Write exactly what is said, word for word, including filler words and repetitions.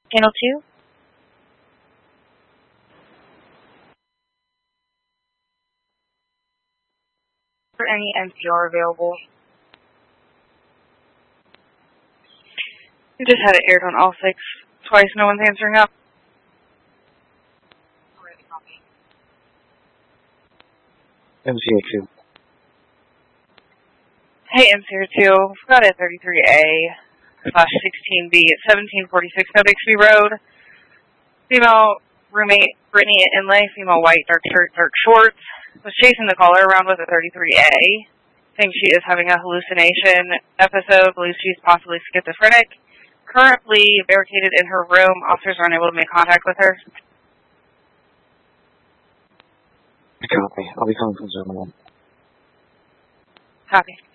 Channel two. For any N C R available. We just had it aired on all six twice. No one's answering up. M C A two. Hey, M C A two. We've got a thirty-three A slash sixteen B at seventeen forty-six No Bixby Road. Female roommate Brittany Inlay, female white, dark shirt, dark shorts, was chasing the caller around with a thirty-three A. Thinks she is having a hallucination episode. Believes she's possibly schizophrenic. Currently barricaded in her room. Officers are unable to make contact with her. Copy. I'll be calling from Zone one. Copy.